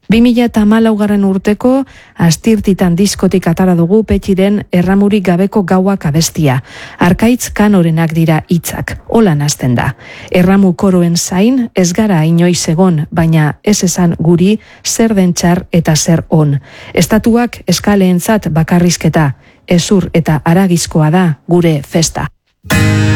2014 urteko Astirtitan diskotik atara dugu Petxiren Erramurik gabeko gauak abestia. Arkaitz Kanorenak dira hitzak. Holan hasten da. Erramu koroen zain ez gara inoiz egon, baina ez esan guri zer den txar eta zer on. Estatuak eskaleentzat bakarrizketa, ezur eta haragizkoa da gure festa.